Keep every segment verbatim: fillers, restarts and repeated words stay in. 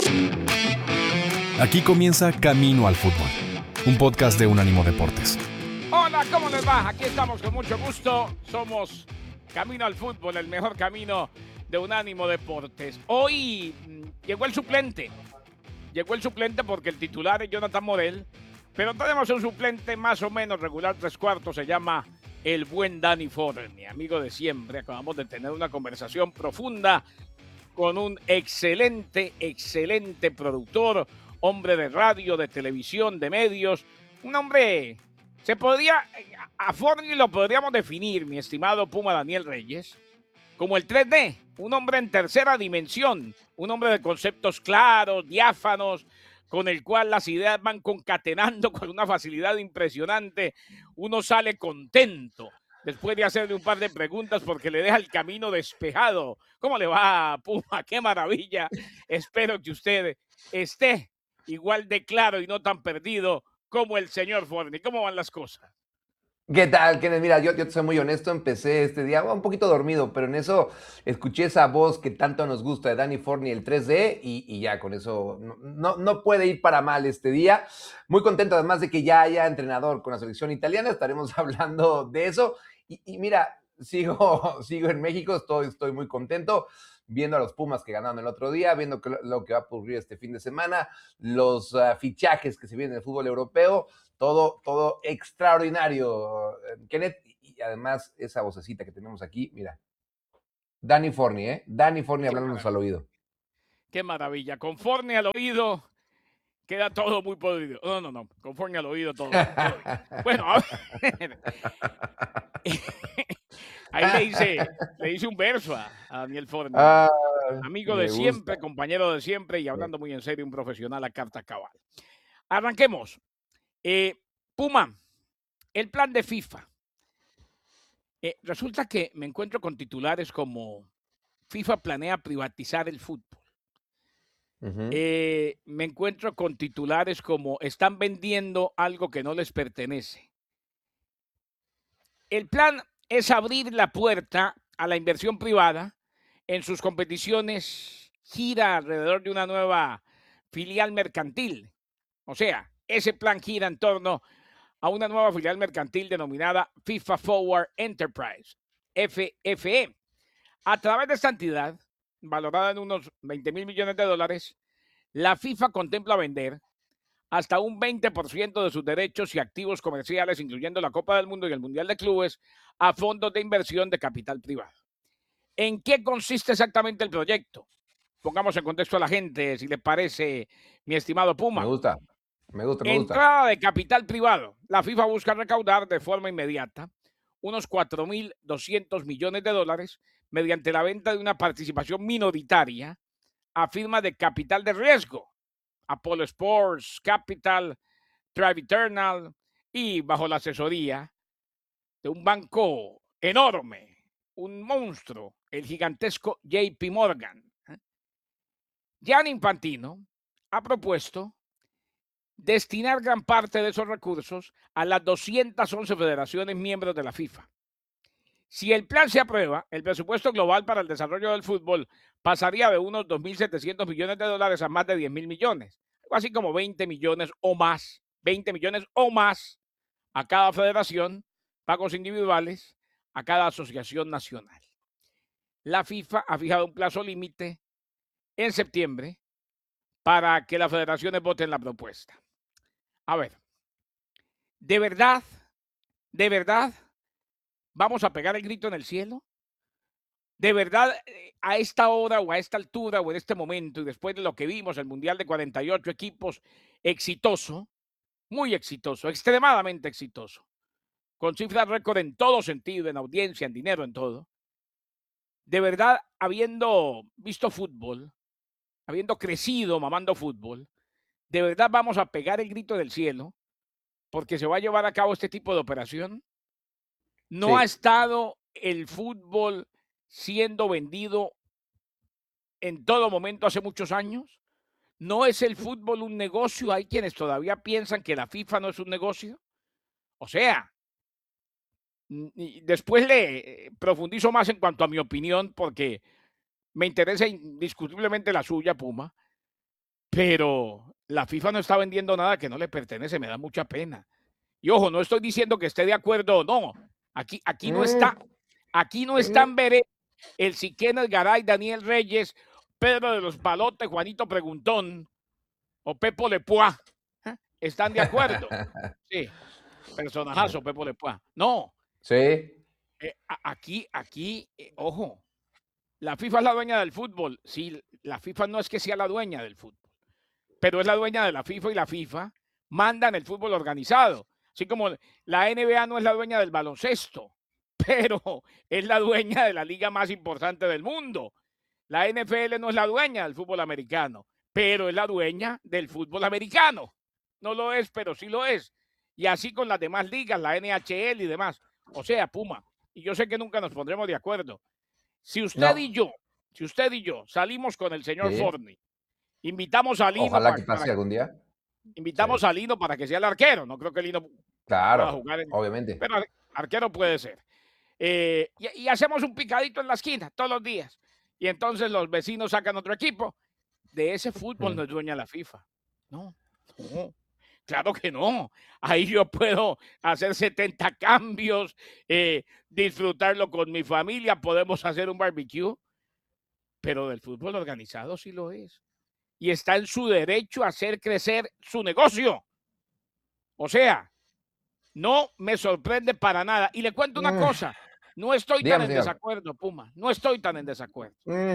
Aquí comienza Camino al Fútbol, un podcast de Unánimo Deportes. Hola, ¿cómo les va? Aquí estamos con mucho gusto. Somos Camino al Fútbol, el mejor camino de Unánimo Deportes. Hoy mm, llegó el suplente. Llegó el suplente porque el titular es Jonathan Morel, pero tenemos un suplente más o menos regular, tres cuartos, se llama el buen Dani Forni, amigo de siempre. Acabamos de tener una conversación profunda con un excelente, excelente productor, hombre de radio, de televisión, de medios, un hombre, se podría, a Forni lo podríamos definir, mi estimado Puma Daniel Reyes, como el tres D, un hombre en tercera dimensión, un hombre de conceptos claros, diáfanos, con el cual las ideas van concatenando con una facilidad impresionante. Uno sale contento después de hacerle un par de preguntas porque le deja el camino despejado. ¿Cómo le va, Puma? ¡Qué maravilla! Espero que usted esté igual de claro y no tan perdido como el señor Forni. ¿Cómo van las cosas? ¿Qué tal, Kenneth? Mira, yo, yo te soy muy honesto, empecé este día un poquito dormido, pero en eso escuché esa voz que tanto nos gusta de Dani Forni, el tres D, y, y ya con eso no, no, no puede ir para mal este día. Muy contento además de que ya haya entrenador con la selección italiana, estaremos hablando de eso. Y, y mira, sigo, sigo en México, estoy, estoy muy contento viendo a los Pumas que ganaron el otro día, viendo que, lo que va a ocurrir este fin de semana, los uh, fichajes que se vienen en el fútbol europeo. Todo, todo extraordinario, Kenneth, y además esa vocecita que tenemos aquí, mira, Dani Forni, ¿eh? Dani Forni hablándonos al oído. ¡Qué maravilla! Con Forni al oído queda todo muy podrido. No, no, no, con Forni al oído todo. todo bueno, a ver. Ahí le hice, le hice un verso a, a Daniel Forni. Ah, amigo de gusta. Siempre, compañero de siempre y hablando sí. muy en serio, un profesional a carta cabal. Arranquemos. Eh, Puma, el plan de FIFA. Eh, resulta que me encuentro con titulares como FIFA planea privatizar el fútbol. Uh-huh. eh, me encuentro con titulares como están vendiendo algo que no les pertenece. El plan es abrir la puerta a la inversión privada en sus competiciones, gira alrededor de una nueva filial mercantil. O sea, ese plan gira en torno a una nueva filial mercantil denominada FIFA Forward Enterprise, F F E. A través de esta entidad, valorada en unos veinte mil millones de dólares, la FIFA contempla vender hasta un veinte por ciento de sus derechos y activos comerciales, incluyendo la Copa del Mundo y el Mundial de Clubes, a fondos de inversión de capital privado. ¿En qué consiste exactamente el proyecto? Pongamos en contexto a la gente, si le parece, mi estimado Puma. Me gusta. Me gusta, me gusta. Entrada de capital privado. La FIFA busca recaudar de forma inmediata unos cuatro mil doscientos millones de dólares mediante la venta de una participación minoritaria a firmas de capital de riesgo, Apollo Sports, Capital, Drive Eternal y bajo la asesoría de un banco enorme, un monstruo, el gigantesco J P Morgan. Gianni Infantino ha propuesto destinar gran parte de esos recursos a las doscientas once federaciones miembros de la FIFA. Si el plan se aprueba, el presupuesto global para el desarrollo del fútbol pasaría de unos dos mil setecientos millones de dólares a más de diez mil millones, algo así como veinte millones o más, veinte millones o más a cada federación, pagos individuales a cada asociación nacional. La FIFA ha fijado un plazo límite en septiembre para que las federaciones voten la propuesta. A ver, ¿de verdad, de verdad vamos a pegar el grito en el cielo? ¿De verdad a esta hora o a esta altura o en este momento y después de lo que vimos, el Mundial de cuarenta y ocho equipos exitoso, muy exitoso, extremadamente exitoso, con cifras récord en todo sentido, en audiencia, en dinero, en todo? De verdad, habiendo visto fútbol, habiendo crecido mamando fútbol, ¿de verdad vamos a pegar el grito del cielo porque se va a llevar a cabo este tipo de operación? ¿No sí. ha estado el fútbol siendo vendido en todo momento hace muchos años? ¿No es el fútbol un negocio? Hay quienes todavía piensan que la FIFA no es un negocio. O sea, después le profundizo más en cuanto a mi opinión porque me interesa indiscutiblemente la suya, Puma. pero la FIFA no está vendiendo nada que no le pertenece, me da mucha pena. Y ojo, no estoy diciendo que esté de acuerdo o no. Aquí, aquí no está, aquí no están veré el Siquenas Garay, Daniel Reyes, Pedro de los Palotes, Juanito Preguntón o Pepo Lepuá. ¿Eh? ¿Están de acuerdo? Sí, personajazo Pepo Lepuá. No. Sí. Eh, aquí, aquí, eh, ojo, la FIFA es la dueña del fútbol. Sí, la FIFA no es que sea la dueña del fútbol, pero es la dueña de la FIFA y la FIFA manda en el fútbol organizado. Así como la N B A no es la dueña del baloncesto, pero es la dueña de la liga más importante del mundo. La N F L no es la dueña del fútbol americano, pero es la dueña del fútbol americano. No lo es, pero sí lo es. Y así con las demás ligas, la N H L y demás. O sea, Puma, y yo sé que nunca nos pondremos de acuerdo. Si usted No. y yo, si usted y yo salimos con el señor Sí. Forney, invitamos a Lino Ojalá para, que pase para, algún día. invitamos Sí. a Lino para que sea el arquero. No creo que Lino pueda Claro, jugar, en, obviamente. pero ar- arquero puede ser. Eh, y, y hacemos un picadito en la esquina todos los días. Y entonces los vecinos sacan otro equipo. De ese fútbol no es dueña la FIFA. No, no, claro que no. Ahí yo puedo hacer setenta cambios, eh, disfrutarlo con mi familia, podemos hacer un barbecue, pero del fútbol organizado sí lo es. Y está en su derecho a hacer crecer su negocio. O sea, no me sorprende para nada. Y le cuento una Mm. cosa, no estoy Dígame, tan en dígame. desacuerdo, Puma, no estoy tan en desacuerdo. Mm.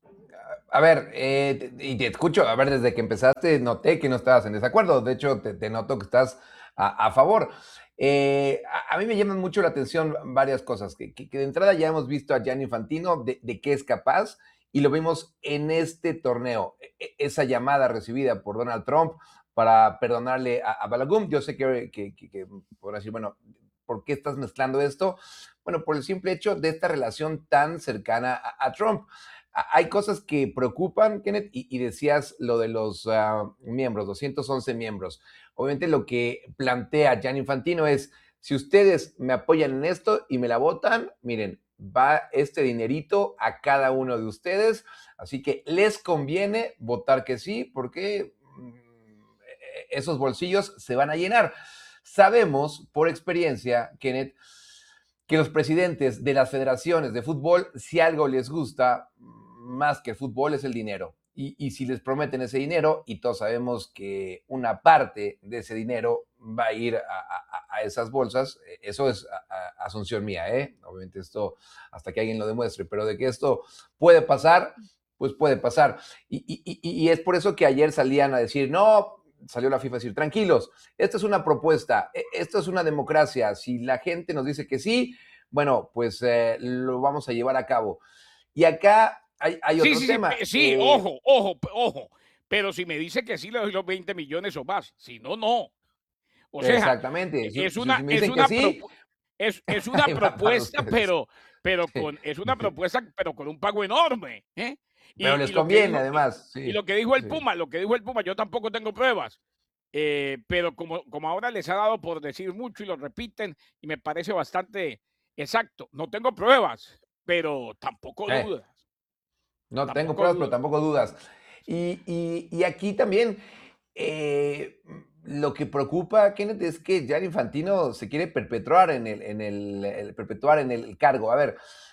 A ver, eh, te- y te escucho, a ver, desde que empezaste noté que no estabas en desacuerdo, de hecho te, te noto que estás a, a favor. Eh, a, a mí me llaman mucho la atención varias cosas, que, que- que de entrada ya hemos visto a Gianni Infantino de, de qué es capaz y lo vimos en este torneo, E- e- esa llamada recibida por Donald Trump para perdonarle a, a Balaguer. Yo sé que, que, que, que podrán decir, bueno, ¿por qué estás mezclando esto? Bueno, por el simple hecho de esta relación tan cercana a, a Trump. Hay cosas que preocupan, Kenneth, y, y decías lo de los uh, miembros, doscientos once miembros. Obviamente lo que plantea Gianni Infantino es, si ustedes me apoyan en esto y me la votan, miren, va este dinerito a cada uno de ustedes, así que les conviene votar que sí, porque mm, esos bolsillos se van a llenar. Sabemos por experiencia, Kenneth, que los presidentes de las federaciones de fútbol, si algo les gusta más que el fútbol, es el dinero. Y, y si les prometen ese dinero, y todos sabemos que una parte de ese dinero va a ir a, a, a esas bolsas, eso es a, a asunción mía, ¿eh? Obviamente esto hasta que alguien lo demuestre, pero de que esto puede pasar, pues puede pasar. Y, y, y, y es por eso que ayer salían a decir, no, salió la FIFA a decir, tranquilos, esta es una propuesta, esto es una democracia, si la gente nos dice que sí, bueno, pues eh, lo vamos a llevar a cabo. Y acá hay, hay Sí, otro sí, tema. sí, sí, eh, ojo, ojo, ojo, pero si me dice que sí, le doy los veinte millones o más, si no, no. O sea, exactamente, si, es si, una, si me es dicen que una, sí, propu- es, es una ahí va para propuesta, ustedes. pero, pero Sí. con, es una propuesta, pero con un pago enorme, ¿eh? Pero Y, les y lo que conviene dijo, y, además, y sí, lo que dijo el sí. Puma, lo que dijo el Puma, yo tampoco tengo pruebas, eh, pero como, como ahora les ha dado por decir mucho y lo repiten, y me parece bastante exacto, no tengo pruebas, pero tampoco Eh. dudas. No tengo Tampoco pruebas, pero dudas. tampoco dudas. Y, y, y aquí también eh, lo que preocupa, Kenneth, es que Gianni Infantino se quiere perpetuar en el, en el, el perpetuar en el cargo. A ver,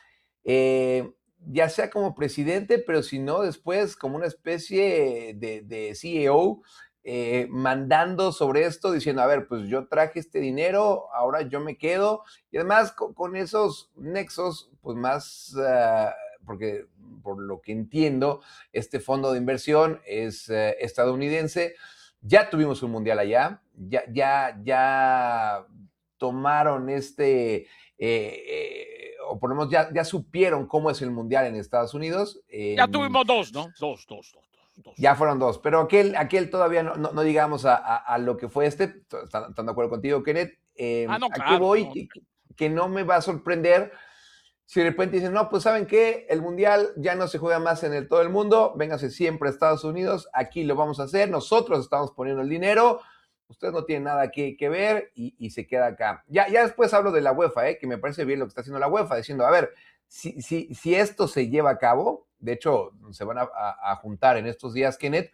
eh, ya sea como presidente, pero si no, después como una especie de, de C E O, eh, mandando sobre esto, diciendo, a ver, pues yo traje este dinero, ahora yo me quedo, y además con, con esos nexos, pues más, uh, porque por lo que entiendo, este fondo de inversión es uh, estadounidense, ya tuvimos un mundial allá, ya, ya, ya tomaron este... Eh, eh, o por lo menos ya, ya supieron cómo es el mundial en Estados Unidos. Eh, Ya tuvimos dos, ¿no? Dos, dos, dos, dos. dos. Ya fueron dos, pero aquel, aquel todavía no, no, no llegamos a, a, a, lo que fue este. Están de acuerdo contigo, Kenneth. Eh, Ah, no, ¿A qué claro. voy? No. Que, que no me va a sorprender si de repente dicen, no, pues ¿saben qué? El mundial ya no se juega más en el, todo el mundo, véngase siempre a Estados Unidos, aquí lo vamos a hacer, nosotros estamos poniendo el dinero, ustedes no tienen nada que, que ver y, y se queda acá. Ya, ya después hablo de la UEFA, ¿eh? Que me parece bien lo que está haciendo la UEFA, diciendo, a ver, si, si, si esto se lleva a cabo, de hecho, se van a, a, a juntar en estos días, Kenneth,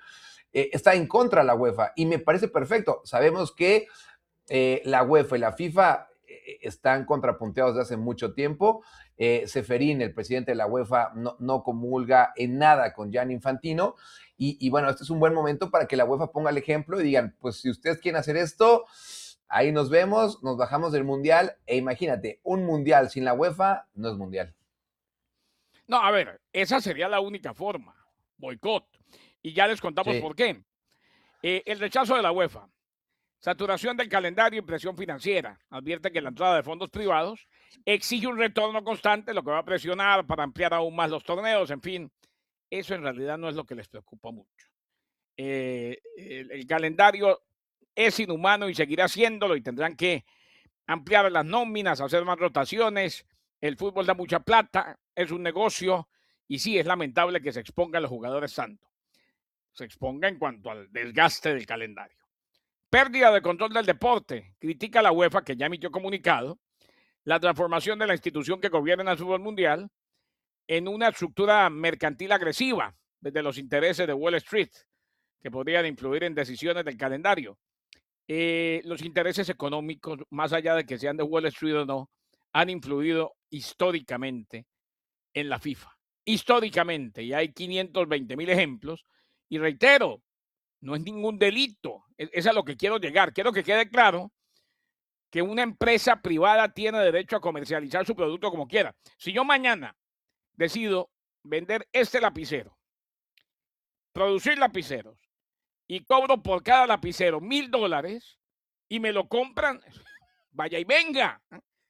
eh, está en contra de la UEFA y me parece perfecto. Sabemos que eh, la UEFA y la FIFA eh, están contrapunteados desde hace mucho tiempo. Eh, Seferín, el presidente de la UEFA, no, no comulga en nada con Gianni Infantino. Y, y bueno, este es un buen momento para que la UEFA ponga el ejemplo y digan, pues si ustedes quieren hacer esto, ahí nos vemos, nos bajamos del Mundial. E imagínate, un Mundial sin la UEFA no es Mundial. No, a ver, esa sería la única forma, boicot. Y ya les contamos Sí. por qué. Eh, el rechazo de la UEFA, saturación del calendario y presión financiera. Advierte que la entrada de fondos privados exige un retorno constante, lo que va a presionar para ampliar aún más los torneos. En fin, eso en realidad no es lo que les preocupa mucho. Eh, el, el calendario es inhumano y seguirá siéndolo y tendrán que ampliar las nóminas, hacer más rotaciones. El fútbol da mucha plata, es un negocio y sí, es lamentable que se expongan los jugadores tanto. Se exponga en cuanto al desgaste del calendario. Pérdida de control del deporte. Critica la UEFA, que ya emitió comunicado, la transformación de la institución que gobierna el fútbol mundial en una estructura mercantil agresiva desde los intereses de Wall Street, que podrían influir en decisiones del calendario. Eh, los intereses económicos, más allá de que sean de Wall Street o no, han influido históricamente en la FIFA. Históricamente, y hay quinientos veinte mil ejemplos. Y reitero, no es ningún delito. Es a lo que quiero llegar. Quiero que quede claro que una empresa privada tiene derecho a comercializar su producto como quiera. Si yo mañana decido vender este lapicero, producir lapiceros, y cobro por cada lapicero mil dólares y me lo compran, vaya y venga.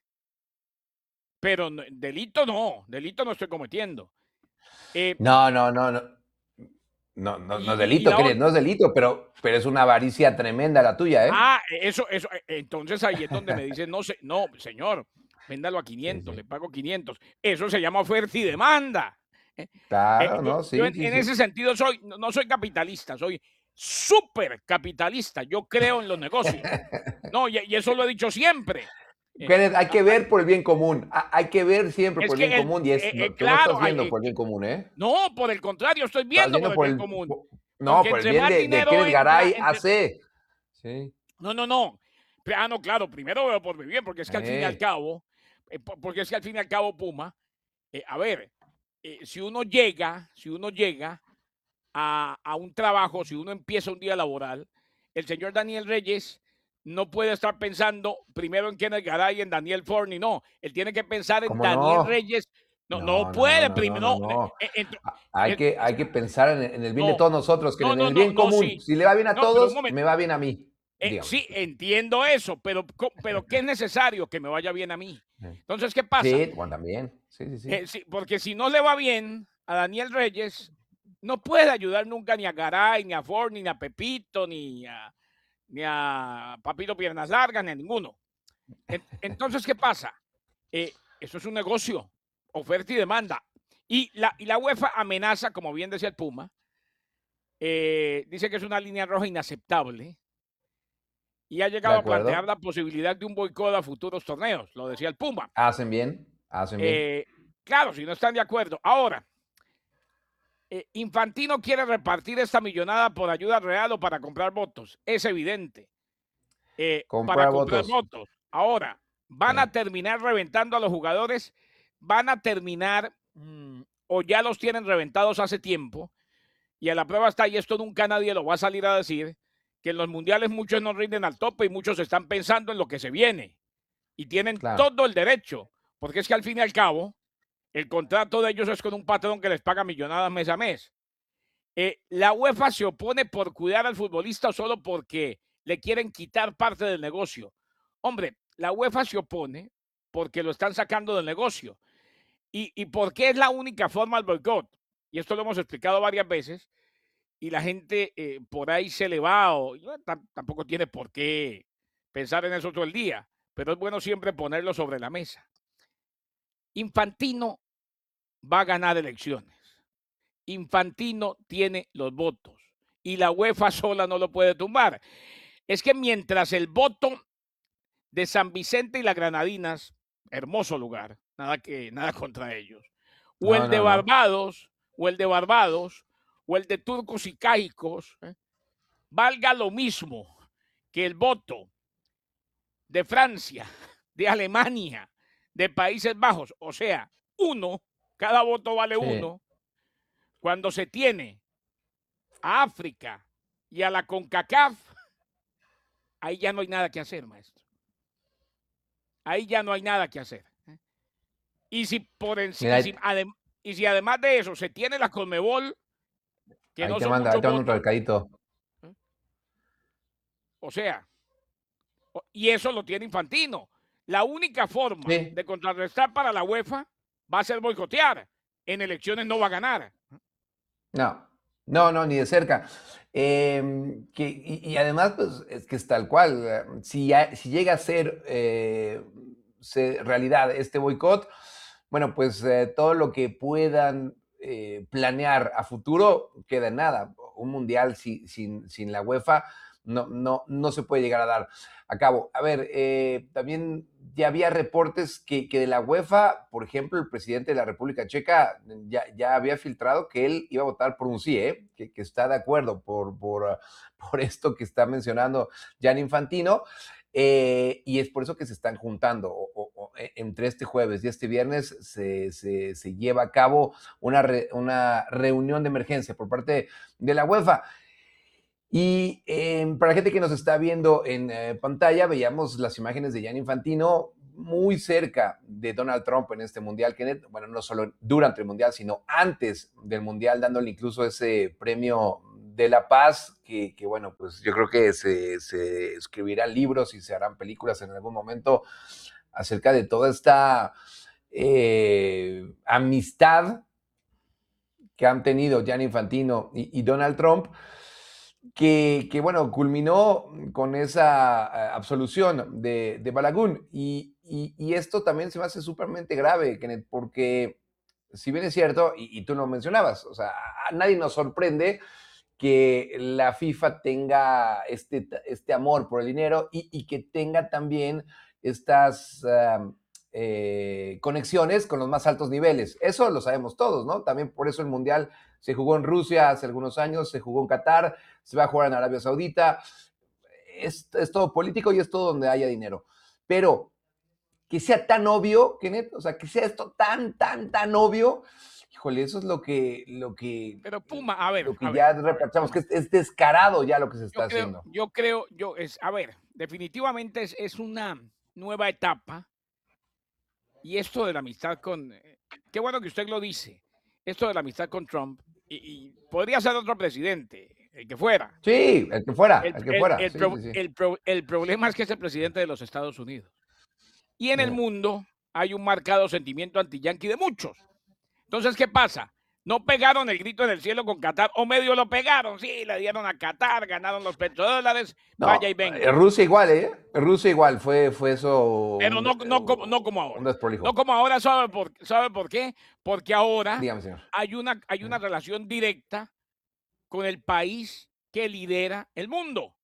Pero delito no, delito no estoy cometiendo. Eh, no, no, no, no. No, no, y, no es delito, Kenneth, no es delito, pero, pero es una avaricia tremenda la tuya, ¿eh? Ah, eso, eso, entonces ahí es donde me dicen, no, sé, no, señor, véndalo a quinientos, sí, sí. Le pago quinientos. Eso se llama oferta y demanda. Claro, eh, no, yo, sí, yo en, sí, en sí. ese sentido soy, no soy capitalista, soy súper capitalista. Yo creo en los negocios. No, y, y eso lo he dicho siempre. Kenneth, hay que ver por el bien común. Hay que ver siempre es por el bien el, común. Y es, eh, no, eh, tú claro, no estás viendo hay, por el bien común, ¿eh? No, por el contrario, estoy viendo, viendo por el bien por el, común. por, no, Porque por el entre bien más de, dinero de Kenneth Garay entra, entre... hace. Sí. No, no, no. Ah, no, claro, primero veo por mi bien, porque es que eh. al fin y al cabo, eh, porque es que al fin y al cabo, Puma, eh, a ver, eh, si uno llega, si uno llega a, a un trabajo, si uno empieza un día laboral, el señor Daniel Reyes no puede estar pensando primero en Kenneth Garay y en Daniel Forni, no. Él tiene que pensar en Daniel no? Reyes. No, no, no puede no, primero. No, no, no, no. Eh, eh, hay, que, hay que pensar en, en el bien no, de todos nosotros, que no, en no, el no, bien no, común. sí. Si le va bien a no, todos, me va bien a mí. Eh, sí, entiendo eso, pero, pero ¿qué es necesario? Que me vaya bien a mí. Entonces, ¿qué pasa? Sí, bueno, también. Sí, sí, sí. Eh, sí, porque si no le va bien a Daniel Reyes, no puede ayudar nunca ni a Garay, ni a Ford, ni a Pepito, ni a, ni a Papito Piernas Largas, ni a ninguno. Entonces, ¿qué pasa? Eh, eso es un negocio, oferta y demanda. Y la, y la UEFA amenaza, como bien decía el Puma, eh, dice que es una línea roja inaceptable y ha llegado a plantear la posibilidad de un boicot a futuros torneos, lo decía el Puma. Hacen bien, hacen bien. Eh, claro, si no están de acuerdo. Ahora, eh, Infantino quiere repartir esta millonada por ayuda real o para comprar votos. Es evidente. Eh, comprar para comprar votos. votos. Ahora, van sí. a terminar reventando a los jugadores, van a terminar, mmm, o ya los tienen reventados hace tiempo, y a la prueba está, y esto nunca nadie lo va a salir a decir, que en los mundiales muchos no rinden al tope y muchos están pensando en lo que se viene. Y tienen claro. todo el derecho, porque es que al fin y al cabo, el contrato de ellos es con un patrón que les paga millonadas mes a mes. Eh, la UEFA se opone por cuidar al futbolista solo porque le quieren quitar parte del negocio. Hombre, la UEFA se opone porque lo están sacando del negocio. ¿Y, y por qué es la única forma el boicot? Y esto lo hemos explicado varias veces. Y la gente eh, por ahí se le va, o tampoco tiene por qué pensar en eso todo el día, pero es bueno siempre ponerlo sobre la mesa. Infantino va a ganar elecciones. Infantino tiene los votos y la UEFA sola no lo puede tumbar. Es que mientras el voto de San Vicente y las Granadinas, hermoso lugar, nada, que, nada contra ellos, o no, el de no, Barbados, no. o el de Barbados, o el de Turcos y Caicos, ¿eh? valga lo mismo que el voto de Francia, de Alemania, de Países Bajos, o sea, uno, cada voto vale Sí. uno, cuando se tiene a África y a la CONCACAF, ahí ya no hay nada que hacer, maestro. Ahí ya no hay nada que hacer. Y si por encima, Mira, y, si adem, y si además de eso se tiene la CONMEBOL, que ahí no te son manda, ahí muchos te mando un votos, recadito. o sea, y eso lo tiene Infantino. La única forma Sí. de contrarrestar para la UEFA va a ser boicotear. En elecciones no va a ganar. No, no, no, ni de cerca. Eh, que, y, y, además, pues, es que es tal cual. Si, si llega a ser, eh, ser realidad este boicot, bueno, pues eh, todo lo que puedan eh, planear a futuro queda en nada. Un mundial sin, sin, sin la UEFA no, no, no se puede llegar a dar a cabo. A ver, eh, también ya había reportes que, que de la UEFA, por ejemplo, el presidente de la República Checa ya, ya había filtrado que él iba a votar por un sí, ¿eh? que, que está de acuerdo por, por, por esto que está mencionando Gianni Infantino. Eh, y es por eso que se están juntando. O, o, o, entre este jueves y este viernes se, se, se lleva a cabo una, re, una reunión de emergencia por parte de la UEFA. Y eh, para la gente que nos está viendo en eh, pantalla, veíamos las imágenes de Gianni Infantino muy cerca de Donald Trump en este mundial, Kenneth. Bueno, no solo durante el mundial, sino antes del mundial, dándole incluso ese premio de la paz, que, que bueno, pues yo creo que se, se escribirán libros y se harán películas en algún momento acerca de toda esta eh, amistad que han tenido Gianni Infantino y, y Donald Trump. Que, que, bueno, culminó con esa uh, absolución de, de Balaguer. Y, y, y, esto también se me hace súpermente grave, Kenneth, porque si bien es cierto, y, y tú lo mencionabas, o sea, a nadie nos sorprende que la FIFA tenga este, este amor por el dinero y, y que tenga también estas uh, eh, conexiones con los más altos niveles. Eso lo sabemos todos, ¿no? También por eso el Mundial se jugó en Rusia hace algunos años, se jugó en Qatar, se va a jugar en Arabia Saudita. Es, es todo político y es todo donde haya dinero. Pero que sea tan obvio, Kenneth, o sea, que sea esto tan, tan, tan obvio, híjole, eso es lo que, lo que, Pero Puma, a ver, lo que a ya ver, reprochamos, que es, es descarado ya lo que se está yo creo, haciendo. Yo creo, yo es, a ver, definitivamente es, es una nueva etapa. Y esto de la amistad con, eh, qué bueno que usted lo dice, esto de la amistad con Trump, y, y podría ser otro presidente, el que fuera. Sí, el que fuera, El, el que el, fuera. el, sí, pro, sí, sí. El, pro, el problema es que es el presidente de los Estados Unidos. Y en Sí. el mundo hay un marcado sentimiento anti-yanqui de muchos. Entonces, ¿qué pasa? No pegaron el grito en el cielo con Qatar, o medio lo pegaron, sí, le dieron a Qatar, ganaron los petrodólares, No, vaya y venga. Rusia igual, ¿eh? Rusia igual, fue, fue eso. Pero un, no, no, como, no como ahora. Un desprolijo. No como ahora, ¿sabe por, ¿sabe por qué? Porque ahora Dígame, señor. hay una, hay una relación directa con el país que lidera el mundo.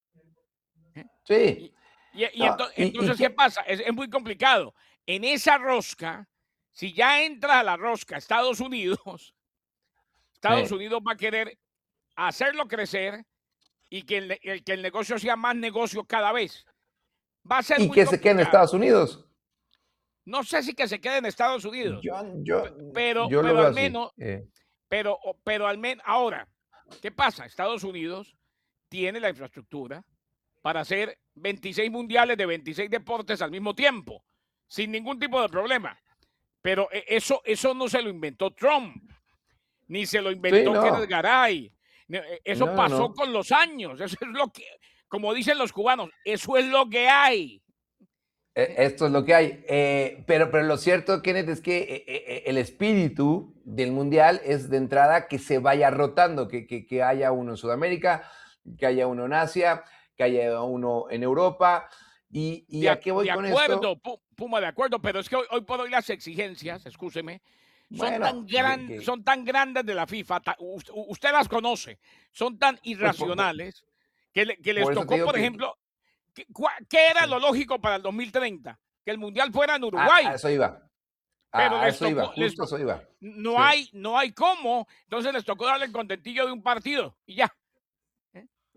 Sí. Y, y, y, no, ento, y entonces, y ¿qué pasa? Es, es muy complicado. En esa rosca, si ya entra a la rosca Estados Unidos, Estados sí. Unidos va a querer hacerlo crecer y que el, el, que el negocio sea más negocio cada vez. Va a ser y muy que se quede en Estados Unidos. No sé si que se quede en Estados Unidos. Yo, yo, pero yo pero lo veo al así. menos, eh. pero, pero al menos, ahora, ¿qué pasa? Estados Unidos tiene la infraestructura para hacer veintiséis mundiales de veintiséis deportes al mismo tiempo, sin ningún tipo de problema. Pero eso, eso no se lo inventó Trump, ni se lo inventó sí, no. Kenneth Garay. Eso no, pasó no, no. con los años. Eso es lo que, como dicen los cubanos, eso es lo que hay. Esto es lo que hay. Eh, pero, pero lo cierto, Kenneth, es que eh, eh, el espíritu del Mundial es de entrada que se vaya rotando, que, que, que haya uno en Sudamérica, que haya uno en Asia, que haya uno en Europa. ¿Y, y de, a qué voy de con acuerdo, esto? Puma, de acuerdo, pero es que hoy, hoy por hoy las exigencias, escúcheme, son, Bueno, tan gran, que, que, son tan grandes de la FIFA, ta, usted, usted las conoce, son tan irracionales pues, por, que, le, que les tocó, por que, ejemplo, ¿qué, ¿qué era sí. lo lógico para el dos mil treinta? Que el Mundial fuera en Uruguay. A, a eso iba. A, pero a les eso tocó, iba, justo les, eso iba. No, sí. hay, no hay cómo, entonces les tocó darle el contentillo de un partido y ya.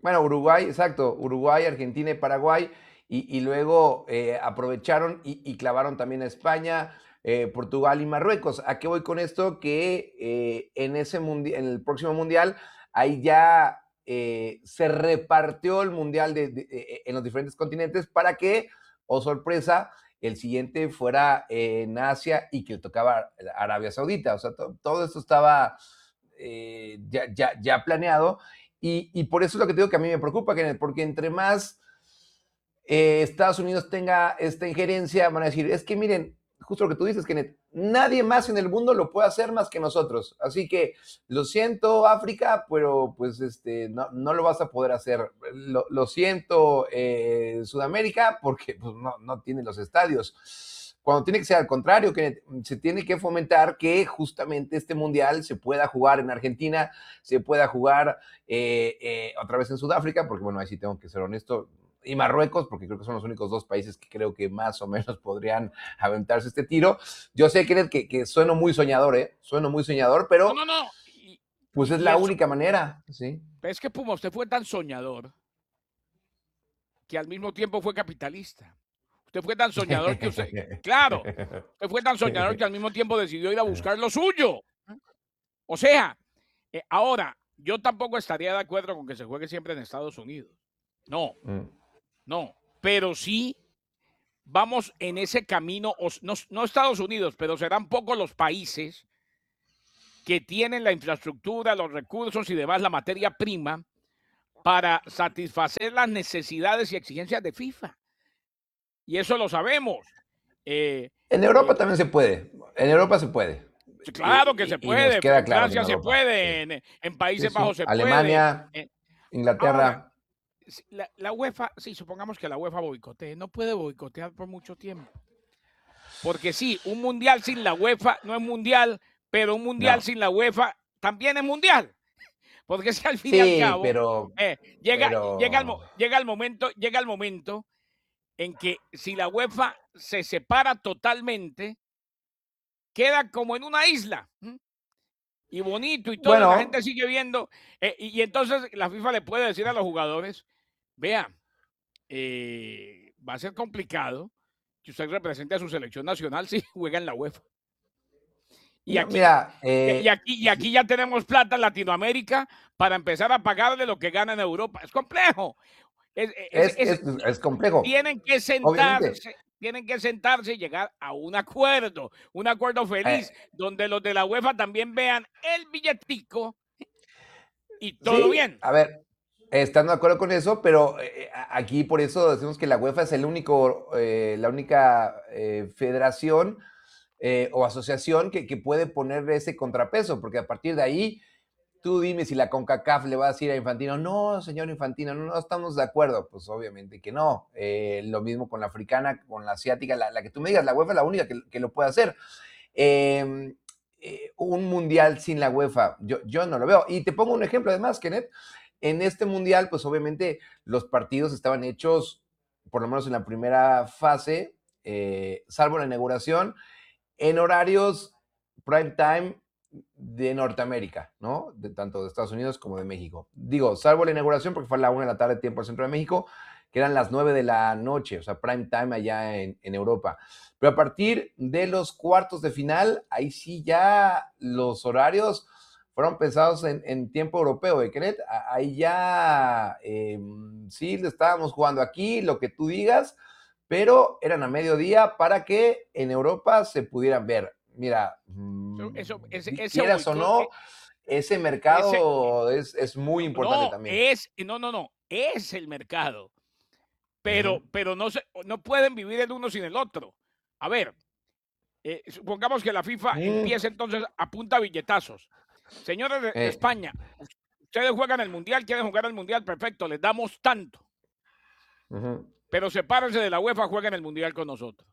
Bueno, Uruguay, exacto, Uruguay, Argentina y Paraguay, y, y luego eh, aprovecharon y, y, clavaron también a España, eh, Portugal y Marruecos. ¿A qué voy con esto? Que eh, en, ese mundi en el próximo mundial, ahí ya eh, se repartió el mundial de, de, de, en los diferentes continentes para que, oh sorpresa, el siguiente fuera en Asia y que le tocaba Arabia Saudita. O sea, to todo esto estaba eh, ya, ya, ya planeado. Y, y, por eso es lo que te digo que a mí me preocupa, Kenneth, porque entre más eh, Estados Unidos tenga esta injerencia, van a decir, es que miren, justo lo que tú dices, Kenneth, nadie más en el mundo lo puede hacer más que nosotros. Así que lo siento, África, pero pues este, no, no lo vas a poder hacer. Lo, lo siento, eh, Sudamérica, porque pues, no, no tiene los estadios. Cuando tiene que ser al contrario, que se tiene que fomentar que justamente este mundial se pueda jugar en Argentina, se pueda jugar eh, eh, otra vez en Sudáfrica, porque bueno, ahí sí tengo que ser honesto, y Marruecos, porque creo que son los únicos dos países que creo que más o menos podrían aventarse este tiro. Yo sé, Kenneth, que, que sueno muy soñador, ¿eh? Sueno muy soñador, pero no, no, no. Y, pues es la eso, única manera, ¿sí? Es que Puma, usted fue tan soñador que al mismo tiempo fue capitalista. Usted fue tan soñador que usted, claro, usted fue tan soñador que al mismo tiempo decidió ir a buscar lo suyo. O sea, eh, ahora, yo tampoco estaría de acuerdo con que se juegue siempre en Estados Unidos. No, mm. no, pero sí vamos en ese camino, no, no Estados Unidos, pero serán pocos los países que tienen la infraestructura, los recursos y demás, la materia prima, para satisfacer las necesidades y exigencias de FIFA. Y eso lo sabemos. Eh, en Europa eh, también se puede. En Europa se puede. Claro que y, se puede. Queda en claro Francia en se puede. Sí. En, en Países sí, Bajos sí. se Alemania, puede. Alemania, Inglaterra. Ahora, la, la UEFA, sí, supongamos que la UEFA boicotee. No puede boicotear por mucho tiempo. Porque sí, un mundial sin la UEFA no es mundial, pero un mundial no. sin la UEFA también es mundial. Porque es que al fin sí, y al cabo pero, eh, llega, pero... Llega, el, llega el momento, llega el momento en que si la UEFA se separa totalmente, queda como en una isla. ¿Mm? Y bonito y todo, bueno, y la gente sigue viendo. Eh, y, y entonces la FIFA le puede decir a los jugadores, vea, eh, va a ser complicado que usted represente a su selección nacional si juega en la UEFA. Y aquí, Mira, eh, y, aquí, y aquí ya tenemos plata en Latinoamérica para empezar a pagarle lo que gana en Europa. Es complejo. Es, es, es, es, es complejo. Tienen que sentarse, Obviamente. tienen que sentarse y llegar a un acuerdo, un acuerdo feliz, eh, donde los de la UEFA también vean el billetico y todo sí, bien. A ver, estando de acuerdo con eso, pero eh, aquí por eso decimos que la UEFA es el único, eh, la única eh, federación eh, o asociación que, que puede poner ese contrapeso, porque a partir de ahí, tú dime si la CONCACAF le va a decir a Infantino, no, señor Infantino, no, no estamos de acuerdo. Pues obviamente que no. Eh, lo mismo con la africana, con la asiática, la, la que tú me digas, la UEFA es la única que, que lo puede hacer. Eh, eh, un mundial sin la UEFA, yo, yo no lo veo. Y te pongo un ejemplo además, Kenneth. En este mundial, pues obviamente los partidos estaban hechos, por lo menos en la primera fase, eh, salvo la inauguración, en horarios prime time de Norteamérica, ¿no? De tanto de Estados Unidos como de México. Digo, salvo la inauguración, porque fue a la una de la tarde, tiempo del centro de México, que eran las nueve de la noche, o sea, prime time allá en, en Europa. Pero a partir de los cuartos de final, ahí sí ya los horarios fueron pensados en, en tiempo europeo, ¿de Kenneth? Ahí ya eh, sí le estábamos jugando aquí, lo que tú digas, pero eran a mediodía para que en Europa se pudieran ver. Mira, eso, ese, ese quieras o no, ese mercado ese, es, es muy importante no, también. Es, no, no, no, es el mercado. Pero, uh-huh. pero no, se, no pueden vivir el uno sin el otro. A ver, eh, supongamos que la FIFA uh-huh. empieza entonces a punta billetazos. Señores de eh. España, ustedes juegan el Mundial, quieren jugar el Mundial, perfecto, les damos tanto. Uh-huh. Pero sepárense de la UEFA, jueguen el Mundial con nosotros.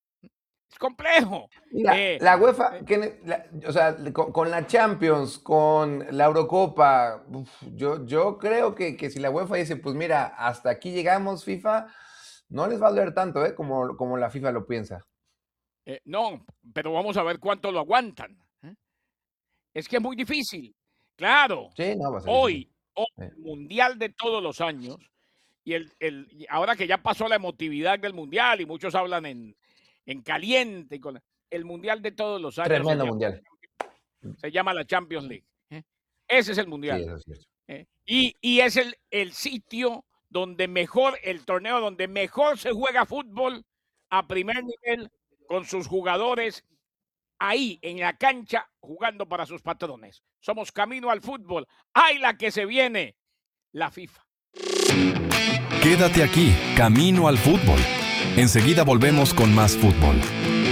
Es complejo. Mira, eh, la UEFA, eh, que, la, o sea, con, con la Champions, con la Eurocopa, uf, yo, yo creo que, que si la UEFA dice, pues mira, hasta aquí llegamos, FIFA, no les va a doler tanto, ¿eh? Como, como la FIFA lo piensa. Eh, no, pero vamos a ver cuánto lo aguantan. ¿eh? Es que es muy difícil. Claro, sí, no, va a ser hoy, difícil. o el mundial de todos los años, y el, el, ahora que ya pasó la emotividad del mundial y muchos hablan en, en caliente, y con, el mundial de todos los años. Tremendo se llama, mundial. Se llama la Champions League. ¿eh? Ese es el mundial. Sí, eso es cierto. ¿eh? Y, y es el, el sitio donde mejor, el torneo donde mejor se juega fútbol a primer nivel con sus jugadores ahí en la cancha jugando para sus patrones. Somos camino al fútbol. ¡Ay, la que se viene! La FIFA. Quédate aquí, camino al fútbol. Enseguida volvemos con más fútbol.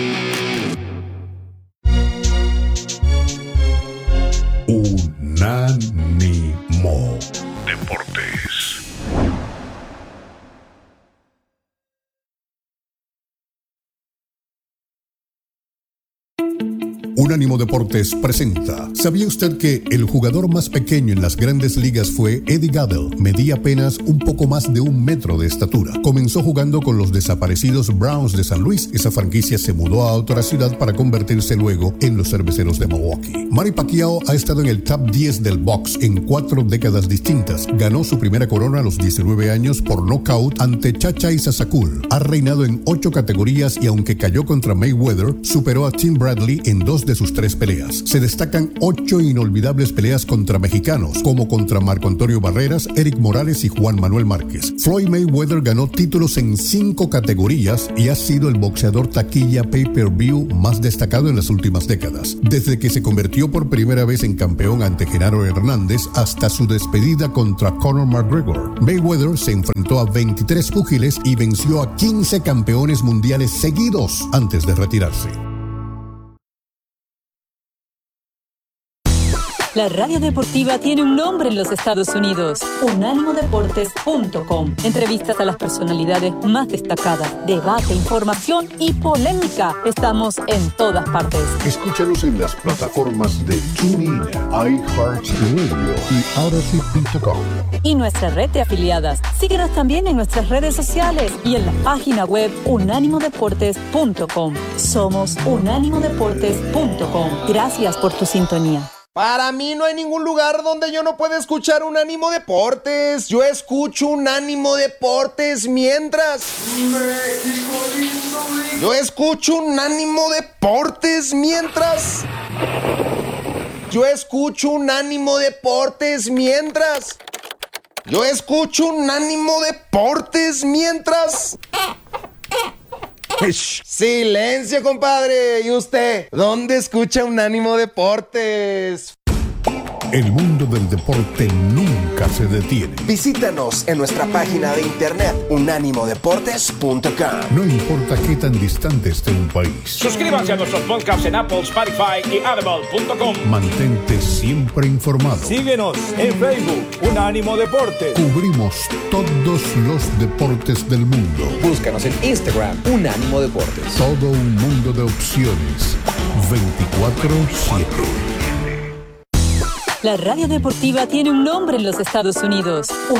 Unánimo Deportes. Unánimo Deportes presenta. ¿Sabía usted que el jugador más pequeño en las grandes ligas fue Eddie Gaedel? Medía apenas un poco más de un metro de estatura. Comenzó jugando con los desaparecidos Browns de San Luis. Esa franquicia se mudó a otra ciudad para convertirse luego en los Cerveceros de Milwaukee. Manny Pacquiao ha estado en el top diez del box en cuatro décadas distintas. Ganó su primera corona a los diecinueve años por nocaut ante Chacha y Sasakul. Ha reinado en ocho categorías y aunque cayó contra Mayweather, superó a Tim Bradley en dos de sus tres peleas. Se destacan ocho inolvidables peleas contra mexicanos, como contra Marco Antonio Barreras, Eric Morales y Juan Manuel Márquez. Floyd Mayweather ganó títulos en cinco categorías y ha sido el boxeador taquilla pay-per-view más destacado en las últimas décadas. Desde que se convirtió por primera vez en campeón ante Genaro Hernández hasta su despedida contra Conor McGregor, Mayweather se enfrentó a veintitrés púgiles y venció a quince campeones mundiales seguidos antes de retirarse. La radio deportiva tiene un nombre en los Estados Unidos. unánimo deportes punto com. Entrevistas a las personalidades más destacadas, debate, información y polémica. Estamos en todas partes. Escúchanos en las plataformas de TuneIn, iHeartRadio y Odyssey punto com. Y nuestra red de afiliadas. Síguenos también en nuestras redes sociales y en la página web unánimo deportes punto com. Somos unánimo deportes punto com. Gracias por tu sintonía. Para mí no hay ningún lugar donde yo no pueda escuchar Unánimo Deportes. Yo escucho Unánimo Deportes mientras... Yo escucho Unánimo Deportes mientras... Yo escucho Unánimo Deportes mientras... Yo escucho Unánimo Deportes mientras... Silencio, compadre. ¿Y usted? ¿Dónde escucha Unánimo Deportes? El mundo del deporte nunca se detiene. Visítanos en nuestra página de internet unánimo deportes punto com. No importa qué tan distante esté un país. Suscríbanse a nuestros podcasts en Apple, Spotify y Audible punto com. Mantente siempre informado. Síguenos en Facebook, Unánimo Deportes. Cubrimos todos los deportes del mundo. Búscanos en Instagram, Unánimo Deportes. Todo un mundo de opciones. veinticuatro siete. La radio deportiva tiene un nombre en los Estados Unidos.